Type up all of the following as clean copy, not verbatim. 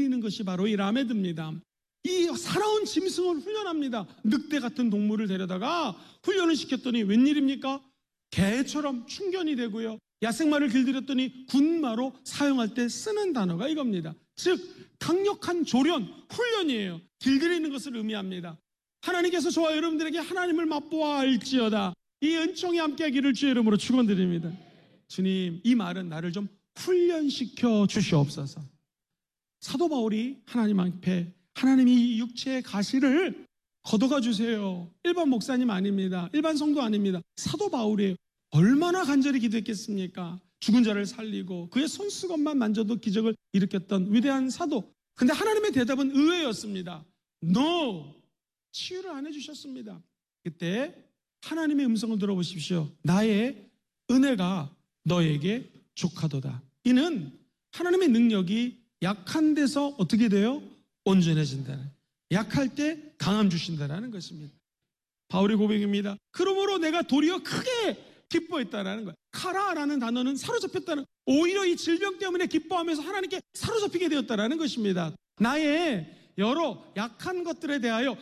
길들이는 것이 바로 이 라메드입니다. 이 살아온 짐승을 훈련합니다. 늑대 같은 동물을 데려다가 훈련을 시켰더니 웬일입니까? 개처럼 충견이 되고요. 야생마를 길들였더니 군마로 사용할 때 쓰는 단어가 이겁니다. 즉 강력한 조련, 훈련이에요. 길들이는 것을 의미합니다. 하나님께서 저와 여러분들에게 하나님을 맛보아 알지어다, 이 은총이 함께하기를 주의 이름으로 축원드립니다. 주님, 이 말은 나를 좀 훈련시켜 주시옵소서. 사도 바울이 하나님 앞에 하나님이 이 육체의 가시를 걷어가 주세요. 일반 목사님 아닙니다. 일반 성도 아닙니다. 사도 바울이에요. 얼마나 간절히 기도했겠습니까? 죽은 자를 살리고 그의 손수건만 만져도 기적을 일으켰던 위대한 사도. 근데 하나님의 대답은 의외였습니다. No! 치유를 안 해주셨습니다. 그때 하나님의 음성을 들어보십시오. 나의 은혜가 너에게 족하도다. 이는 하나님의 능력이 약한 데서 어떻게 돼요? 온전해진다는, 약할 때 강함 주신다는 것입니다. 바울의 고백입니다. 그러므로 내가 도리어 크게 기뻐했다라는 거예요. 카라라는 단어는 사로잡혔다는, 오히려 이 질병 때문에 기뻐하면서 하나님께 사로잡히게 되었다라는 것입니다. 나의 여러 약한 것들에 대하여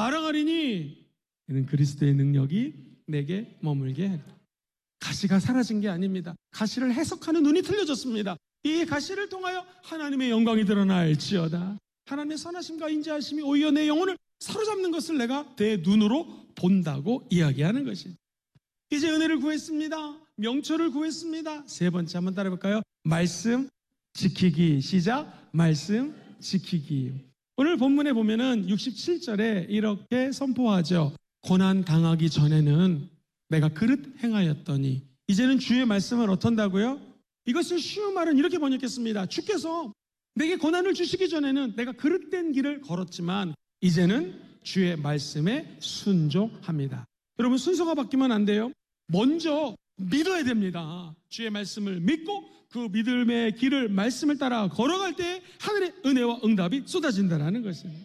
자랑하리니 이는 그리스도의 능력이 내게 머물게 하리라. 가시가 사라진 게 아닙니다. 가시를 해석하는 눈이 틀려졌습니다. 이 가시를 통하여 하나님의 영광이 드러날지어다. 하나님의 선하심과 인자하심이 오히려 내 영혼을 사로잡는 것을 내가 내 눈으로 본다고 이야기하는 것이죠. 이제 은혜를 구했습니다. 명철을 구했습니다. 세 번째 한번 따라해볼까요? 말씀 지키기. 시작. 말씀 지키기. 오늘 본문에 보면은 67절에 이렇게 선포하죠. 고난 당하기 전에는 내가 그릇 행하였더니 이제는 주의 말씀을 어떤다고요? 이것을 쉬운 말은 이렇게 번역했습니다. 주께서 내게 고난을 주시기 전에는 내가 그릇된 길을 걸었지만 이제는 주의 말씀에 순종합니다. 여러분, 순서가 바뀌면 안 돼요. 먼저 믿어야 됩니다. 주의 말씀을 믿고 그 믿음의 길을, 말씀을 따라 걸어갈 때 하늘의 은혜와 응답이 쏟아진다는 것입니다.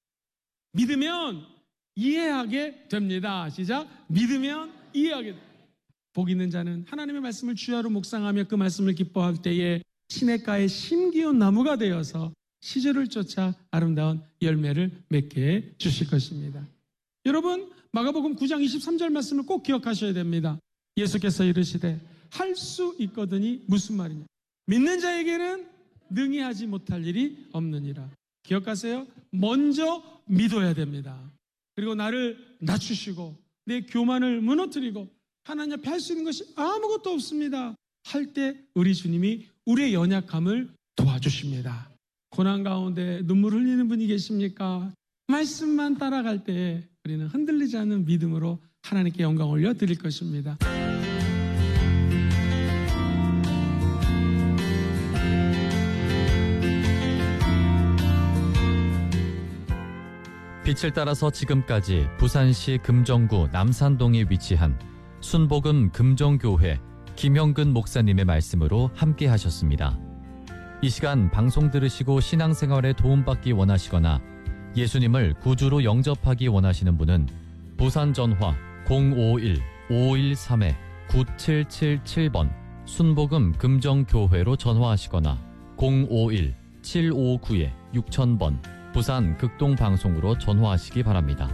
믿으면 이해하게 됩니다. 시작. 믿으면 이해하게 됩니다. 복 있는 자는 하나님의 말씀을 주야로 묵상하며 그 말씀을 기뻐할 때에 시냇가에 심기운 나무가 되어서 시절을 쫓아 아름다운 열매를 맺게 해 주실 것입니다. 여러분, 마가복음 9장 23절 말씀을 꼭 기억하셔야 됩니다. 예수께서 이르시되 할 수 있거든이 무슨 말이냐? 믿는 자에게는 능히 하지 못할 일이 없느니라. 기억하세요? 먼저 믿어야 됩니다. 그리고 나를 낮추시고 내 교만을 무너뜨리고 하나님 앞에 할 수 있는 것이 아무것도 없습니다 할 때 우리 주님이 우리의 연약함을 도와주십니다. 고난 가운데 눈물 흘리는 분이 계십니까? 말씀만 따라갈 때 우리는 흔들리지 않는 믿음으로 하나님께 영광 올려드릴 것입니다. 빛을 따라서 지금까지 부산시 금정구 남산동에 위치한 순복음 금정교회 김형근 목사님의 말씀으로 함께 하셨습니다. 이 시간 방송 들으시고 신앙생활에 도움받기 원하시거나 예수님을 구주로 영접하기 원하시는 분은 부산 전화 051-513-9777번 순복음 금정교회로 전화하시거나 051-759-6000번 부산 극동방송으로 전화하시기 바랍니다.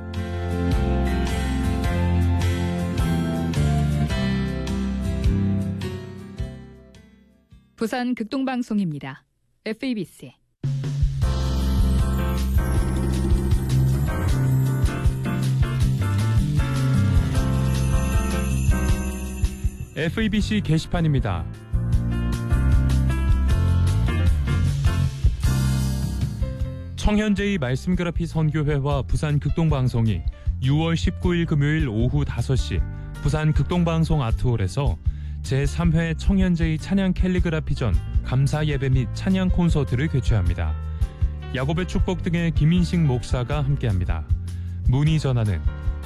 부산 극동방송입니다. FEBC. FEBC 게시판입니다. 청현제의 말씀그라피 선교회와 부산 극동방송이 6월 19일 금요일 오후 5시 부산 극동방송 아트홀에서 제3회 청현제의 찬양 캘리그라피전 감사 예배 및 찬양 콘서트를 개최합니다. 야곱의 축복 등의 김인식 목사가 함께합니다. 문의 전화는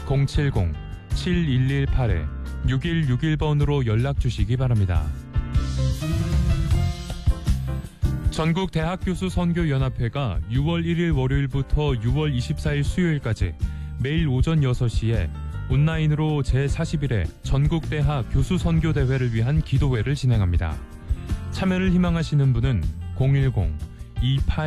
070-7118-6161번으로 연락 주시기 바랍니다. 전국 대학교수 선교연합회가 6월 1일 월요일부터 6월 24일 수요일까지 매일 오전 6시에 온라인으로 제41회 전국대학 교수선교대회를 위한 기도회를 진행합니다. 참여를 희망하시는 분은 010-28